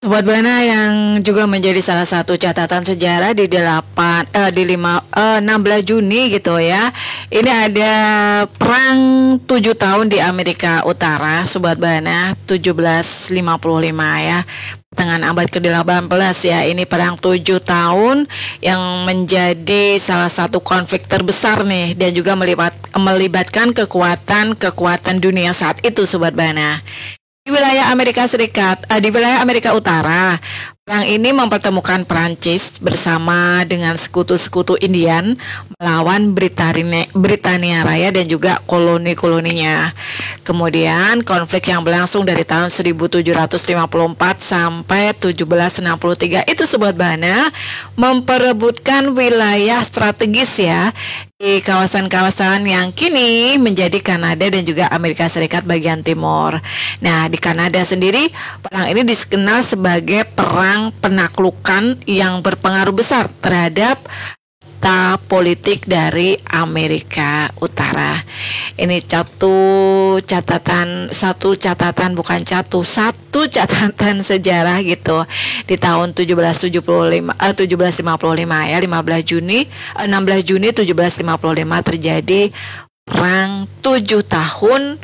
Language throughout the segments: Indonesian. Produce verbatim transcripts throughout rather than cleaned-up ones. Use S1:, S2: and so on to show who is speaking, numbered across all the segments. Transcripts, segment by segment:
S1: Sobat Bana yang juga menjadi salah satu catatan sejarah di delapan eh, di lima eh, enam belas Juni gitu ya. Ini ada perang tujuh tahun di Amerika Utara, Sobat Bana, tujuh belas lima puluh lima ya. Pertengahan abad ke delapan belas ya. Ini perang tujuh tahun yang menjadi salah satu konflik terbesar nih dan juga melibat, melibatkan kekuatan-kekuatan dunia saat itu, Sobat Bana. Di wilayah Amerika Serikat, eh, di wilayah Amerika Utara, perang ini mempertemukan Prancis bersama dengan sekutu-sekutu Indian melawan Britania, Britania Raya dan juga koloni-koloninya. Kemudian konflik yang berlangsung dari tahun seribu tujuh ratus lima puluh empat sampai tujuh belas enam puluh tiga itu, Sobat Bana, memperebutkan wilayah strategis ya di kawasan-kawasan yang kini menjadi Kanada dan juga Amerika Serikat bagian timur. Nah, di Kanada sendiri, perang ini dikenal sebagai perang penaklukan yang berpengaruh besar terhadap peta politik dari Amerika Utara. Ini satu catatan, satu catatan bukan satu, satu catatan sejarah gitu. Di tahun tujuh belas tujuh puluh lima, eh, tujuh belas lima puluh lima ya, lima belas Juni, eh, enam belas Juni tujuh belas lima puluh lima terjadi perang tujuh tahun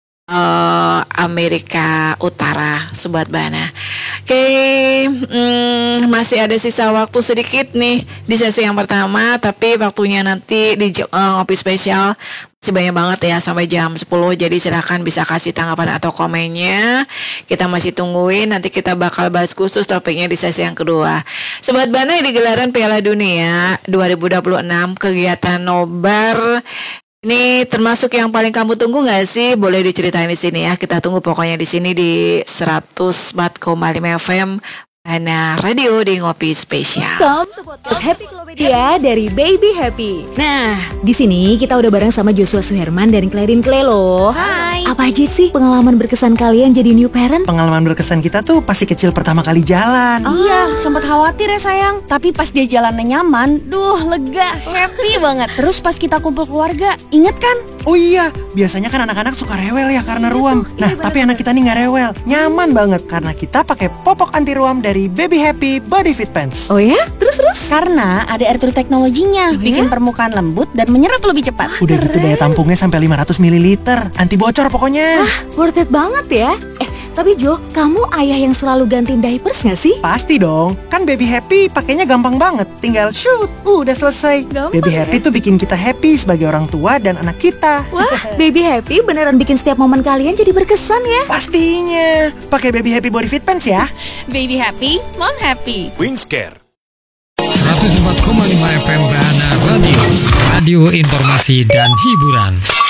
S1: Uh, Amerika Utara, Sobat Bana. Oke, okay, hmm, masih ada sisa waktu sedikit nih di sesi yang pertama, tapi waktunya nanti di uh, ngopi spesial masih banyak banget ya sampai jam sepuluh. Jadi silakan bisa kasih tanggapan atau komennya. Kita masih tungguin, nanti kita bakal bahas khusus topiknya di sesi yang kedua. Sobat Bana, di gelaran Piala Dunia dua ribu dua puluh enam, kegiatan nobar ini termasuk yang paling kamu tunggu nggak sih? Boleh diceritain di sini ya. Kita tunggu pokoknya di sini di seratus empat koma lima F M Bana Radio di Ngopi Spesial.
S2: Welcome to podcast Happy Klopedia dari Baby Happy. Nah, di sini kita udah bareng sama Joshua Suherman dan Clarin Clay loh.
S3: Hai.
S2: Apa aja sih pengalaman berkesan kalian jadi new parent?
S3: Pengalaman berkesan kita tuh pasti kecil pertama kali jalan.
S4: Oh. Iya, sempat khawatir ya sayang. Tapi pas dia jalannya nyaman, duh lega, happy banget. Terus pas kita kumpul keluarga, inget kan?
S3: Oh iya, biasanya kan anak-anak suka rewel ya karena ruam. Nah,
S2: iya,
S3: tapi anak kita nih nggak rewel, nyaman banget karena kita pakai popok anti ruam dari Baby Happy Body Fit Pants.
S2: Oh ya? Terus terus?
S4: Karena ada air teknologinya,
S2: oh,
S4: bikin
S2: ya?
S4: permukaan lembut dan menyerap lebih cepat.
S3: Udah gitu daya tampungnya sampai lima ratus mililiter, anti bocor pokoknya.
S2: Wah, worth it banget ya. Eh, tapi Jo, kamu ayah yang selalu gantiin diapers nggak sih?
S3: Pasti dong, kan Baby Happy pakainya gampang banget, tinggal shoot, uh, udah selesai.
S2: Gampang,
S3: Baby
S2: ya?
S3: Happy tuh bikin kita happy sebagai orang tua dan anak kita.
S2: Wah, Baby Happy beneran bikin setiap momen kalian jadi berkesan ya.
S3: Pastinya, pakai Baby Happy Body Fit Pants ya.
S4: Baby happy, mom happy.
S5: Wingscare seratus empat koma lima F M Bana Radio, radio informasi dan hiburan.